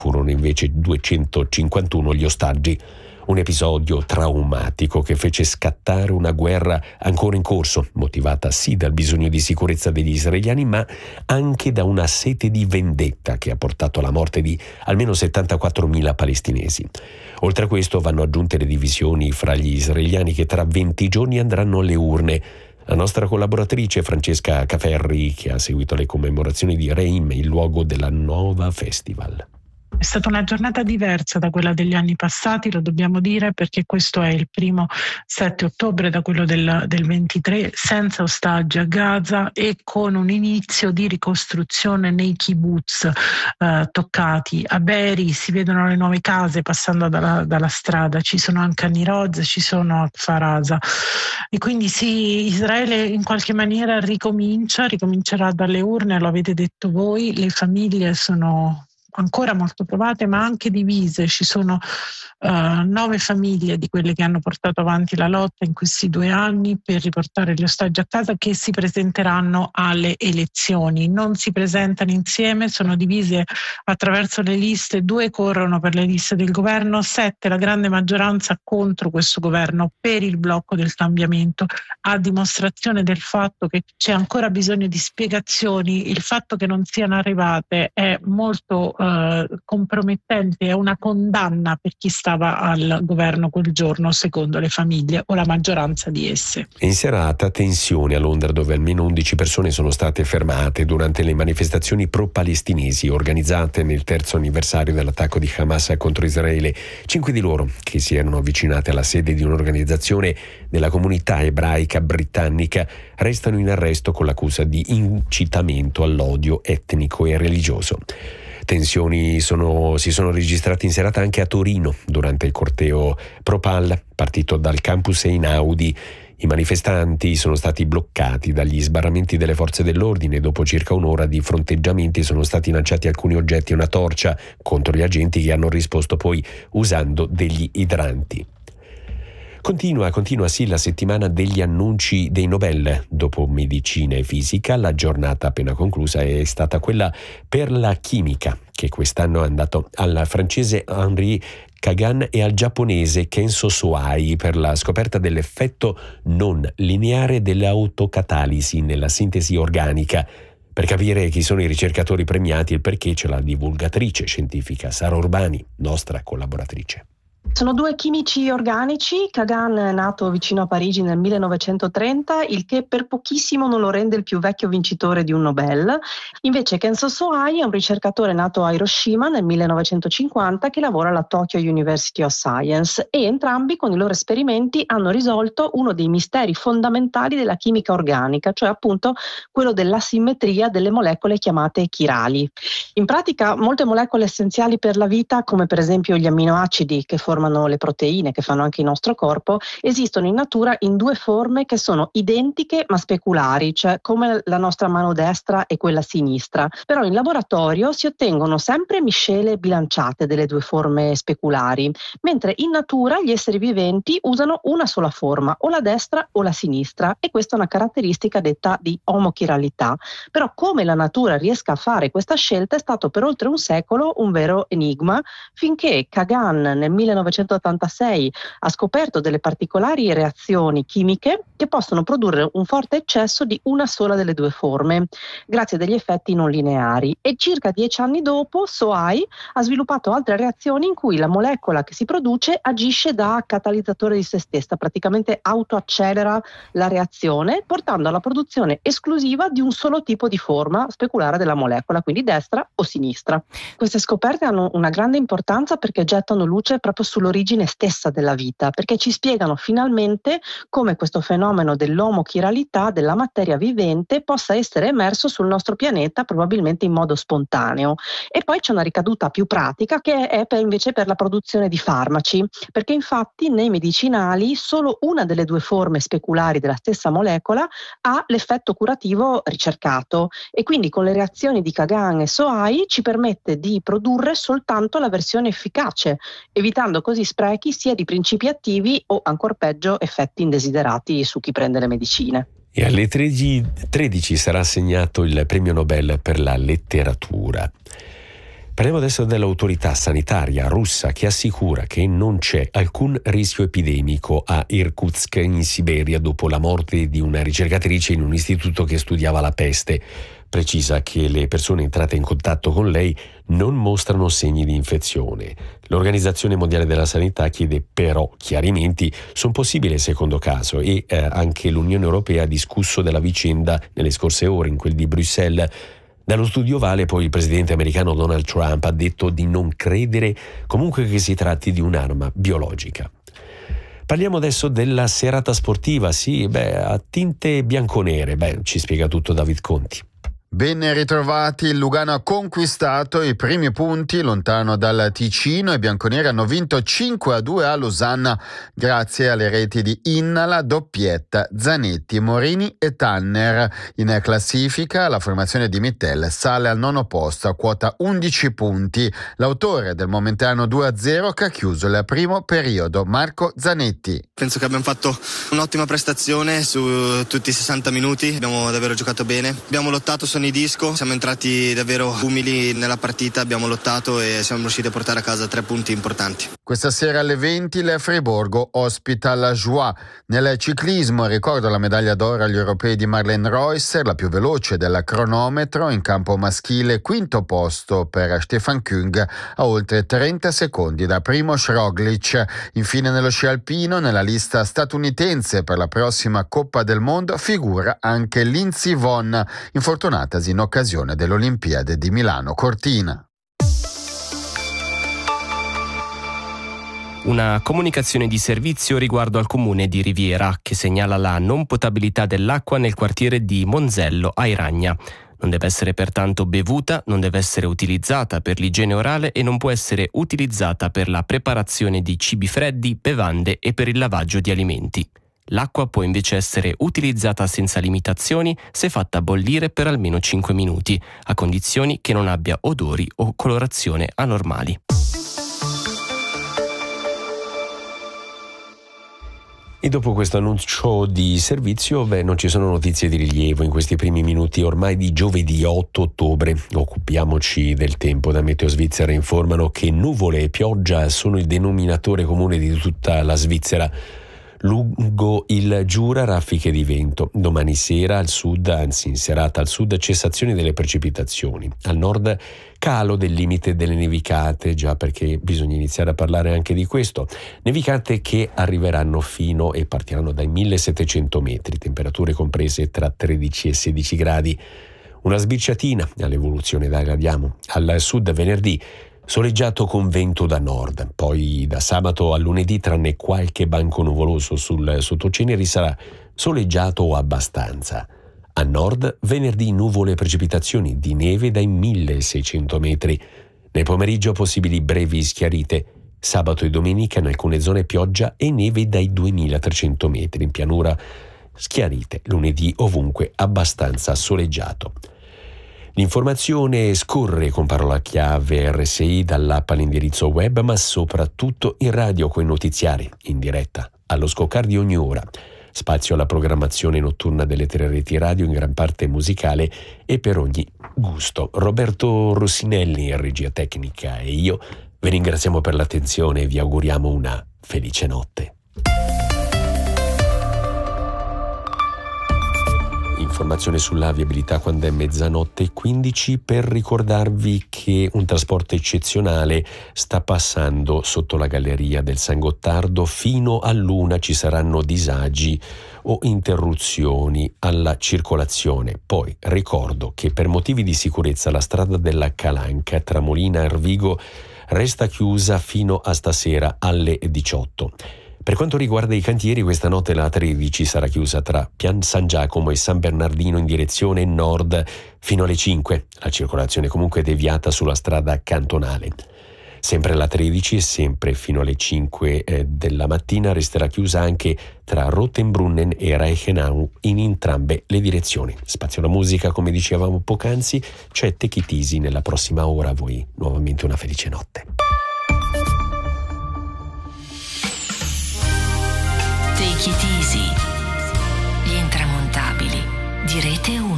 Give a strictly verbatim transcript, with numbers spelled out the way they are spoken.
furono invece duecentocinquantuno gli ostaggi. Un episodio traumatico che fece scattare una guerra ancora in corso, motivata sì dal bisogno di sicurezza degli israeliani, ma anche da una sete di vendetta che ha portato alla morte di almeno settantaquattromila palestinesi. Oltre a questo vanno aggiunte le divisioni fra gli israeliani che tra venti giorni andranno alle urne. La nostra collaboratrice Francesca Caferri, che ha seguito le commemorazioni di Reim, il luogo della Nova Festival. È stata una giornata diversa da quella degli anni passati, lo dobbiamo dire, perché questo è il primo sette ottobre da quello del, del ventitré, senza ostaggi a Gaza e con un inizio di ricostruzione nei kibbutz eh, toccati. A Be'eri si vedono le nuove case passando dalla, dalla strada, ci sono anche a Niroz, ci sono a Kfar Aza. E quindi sì, Israele in qualche maniera ricomincia, ricomincerà dalle urne, lo avete detto voi, le famiglie sono ancora molto provate ma anche divise. Ci sono uh, nove famiglie di quelle che hanno portato avanti la lotta in questi due anni per riportare gli ostaggi a casa, che si presenteranno alle elezioni. Non si presentano insieme, sono divise attraverso le liste, due corrono per le liste del governo, sette la grande maggioranza contro questo governo per il blocco del cambiamento, a dimostrazione del fatto che c'è ancora bisogno di spiegazioni. Il fatto che non siano arrivate è molto Uh, compromettente, è una condanna per chi stava al governo quel giorno, secondo le famiglie o la maggioranza di esse. In serata tensione a Londra, dove almeno undici persone sono state fermate durante le manifestazioni pro-palestinesi organizzate nel terzo anniversario dell'attacco di Hamas contro Israele. Cinque di loro, che si erano avvicinate alla sede di un'organizzazione della comunità ebraica britannica, restano in arresto con l'accusa di incitamento all'odio etnico e religioso. Tensioni sono, si sono registrate in serata anche a Torino durante il corteo Pro-Pal partito dal campus Einaudi. I manifestanti sono stati bloccati dagli sbarramenti delle forze dell'ordine. Dopo circa un'ora di fronteggiamenti sono stati lanciati alcuni oggetti e una torcia contro gli agenti, che hanno risposto poi usando degli idranti. Continua, continua sì la settimana degli annunci dei Nobel. Dopo medicina e fisica, la giornata appena conclusa è stata quella per la chimica, che quest'anno è andato al francese Henri Kagan e al giapponese Kenzo Soai per la scoperta dell'effetto non lineare dell'autocatalisi nella sintesi organica. Per capire chi sono i ricercatori premiati e il perché, c'è la divulgatrice scientifica Sara Urbani, nostra collaboratrice. Sono due chimici organici. Kagan è nato vicino a Parigi nel millenovecentotrenta, il che per pochissimo non lo rende il più vecchio vincitore di un Nobel. Invece Kenzo Soai è un ricercatore nato a Hiroshima nel millenovecentocinquanta che lavora alla Tokyo University of Science, e entrambi con i loro esperimenti hanno risolto uno dei misteri fondamentali della chimica organica, cioè appunto quello dell'asimmetria delle molecole chiamate chirali. In pratica molte molecole essenziali per la vita, come per esempio gli amminoacidi che formano le proteine che fanno anche il nostro corpo, esistono in natura in due forme che sono identiche ma speculari, cioè come la nostra mano destra e quella sinistra. Però in laboratorio si ottengono sempre miscele bilanciate delle due forme speculari, mentre in natura gli esseri viventi usano una sola forma, o la destra o la sinistra, e questa è una caratteristica detta di omochiralità. Però come la natura riesca a fare questa scelta è stato per oltre un secolo un vero enigma, finché Kagan nel millenovecentottantasei ha scoperto delle particolari reazioni chimiche che possono produrre un forte eccesso di una sola delle due forme, grazie a degli effetti non lineari. E circa dieci anni dopo Soai ha sviluppato altre reazioni in cui la molecola che si produce agisce da catalizzatore di se stessa, praticamente autoaccelera la reazione, portando alla produzione esclusiva di un solo tipo di forma speculare della molecola, quindi destra o sinistra. Queste scoperte hanno una grande importanza perché gettano luce proprio sull'origine stessa della vita, perché ci spiegano finalmente come questo fenomeno dell'omochiralità della materia vivente possa essere emerso sul nostro pianeta probabilmente in modo spontaneo. E poi c'è una ricaduta più pratica che è per, invece per la produzione di farmaci, perché infatti nei medicinali solo una delle due forme speculari della stessa molecola ha l'effetto curativo ricercato, e quindi con le reazioni di Kagan e Soai ci permette di produrre soltanto la versione efficace, evitando così sprechi sia di principi attivi o, ancor peggio, effetti indesiderati su chi prende le medicine. E alle tredici sarà assegnato il premio Nobel per la letteratura. Parliamo adesso dell'autorità sanitaria russa che assicura che non c'è alcun rischio epidemico a Irkutsk in Siberia dopo la morte di una ricercatrice in un istituto che studiava la peste. Precisa che le persone entrate in contatto con lei non mostrano segni di infezione. L'Organizzazione Mondiale della Sanità chiede però chiarimenti su un possibile secondo caso e eh, anche l'Unione Europea ha discusso della vicenda nelle scorse ore in quel di Bruxelles. Dallo studio Vale poi il presidente americano Donald Trump ha detto di non credere comunque che si tratti di un'arma biologica. Parliamo adesso della serata sportiva, sì, beh, a tinte bianconere, beh, ci spiega tutto David Conti. Ben ritrovati, il Lugano ha conquistato i primi punti lontano dal Ticino. I bianconeri hanno vinto cinque a due a Losanna grazie alle reti di Innala, doppietta, Zanetti, Morini e Tanner. In classifica la formazione di Mittel sale al nono posto a quota undici punti. L'autore del momentaneo due a zero che ha chiuso il primo periodo, Marco Zanetti. Penso che abbiamo fatto un'ottima prestazione su tutti i sessanta minuti, abbiamo davvero giocato bene, abbiamo lottato su i disco, siamo entrati davvero umili nella partita, abbiamo lottato e siamo riusciti a portare a casa tre punti importanti. Questa sera alle venti il Friburgo ospita la Joie. Nel ciclismo ricordo la medaglia d'oro agli europei di Marlene Reusser, la più veloce del cronometro in campo maschile, quinto posto per Stefan Küng a oltre trenta secondi da Primož Roglic. Infine nello sci alpino, nella lista statunitense per la prossima Coppa del Mondo figura anche Lindsey Vonn, infortunata in occasione dell'Olimpiade di Milano Cortina. Una comunicazione di servizio riguardo al comune di Riviera che segnala la non potabilità dell'acqua nel quartiere di Monzello a Iragna. Non deve essere pertanto bevuta, non deve essere utilizzata per l'igiene orale e non può essere utilizzata per la preparazione di cibi freddi, bevande e per il lavaggio di alimenti. L'acqua può invece essere utilizzata senza limitazioni se fatta bollire per almeno cinque minuti, a condizioni che non abbia odori o colorazione anormali. E dopo questo annuncio di servizio, beh, non ci sono notizie di rilievo in questi primi minuti ormai di giovedì otto ottobre. Occupiamoci del tempo. Da Meteo Svizzera informano che nuvole e pioggia sono il denominatore comune di tutta la Svizzera. Lungo il Giura raffiche di vento. Domani sera al sud, anzi in serata al sud, cessazione delle precipitazioni. Al nord calo del limite delle nevicate, già perché bisogna iniziare a parlare anche di questo. Nevicate che arriveranno fino e partiranno dai millesettecento metri, temperature comprese tra tredici e sedici gradi. Una sbirciatina all'evoluzione da gradiamo. Al sud venerdì soleggiato con vento da nord, poi da sabato a lunedì, tranne qualche banco nuvoloso sul sottoceneri, sarà soleggiato o abbastanza. A nord venerdì nuvole e precipitazioni di neve dai milleseicento metri. Nel pomeriggio possibili brevi schiarite. Sabato e domenica in alcune zone pioggia e neve dai duemilatrecento metri. In pianura schiarite. Lunedì ovunque abbastanza soleggiato. L'informazione scorre con parola chiave R S I dall'app all'indirizzo web, ma soprattutto in radio coi notiziari, in diretta, allo scoccare di ogni ora. Spazio alla programmazione notturna delle tre reti radio, in gran parte musicale e per ogni gusto. Roberto Rossinelli in regia tecnica e io vi ringraziamo per l'attenzione e vi auguriamo una felice notte. Informazione sulla viabilità quando è mezzanotte e quindici per ricordarvi che un trasporto eccezionale sta passando sotto la galleria del San Gottardo. Fino all'una ci saranno disagi o interruzioni alla circolazione. Poi ricordo che per motivi di sicurezza la strada della Calanca tra Molina e Arvigo resta chiusa fino a stasera alle diciotto. Per quanto riguarda i cantieri, questa notte la tredici sarà chiusa tra Pian San Giacomo e San Bernardino in direzione nord fino alle cinque. La circolazione comunque è deviata sulla strada cantonale. Sempre la tredici e sempre fino alle cinque eh, della mattina resterà chiusa anche tra Rottenbrunnen e Reichenau in entrambe le direzioni. Spazio alla musica, come dicevamo poc'anzi, c'è Take It Easy nella prossima ora. A voi nuovamente una felice notte. Take It Easy, gli intramontabili di Rete uno.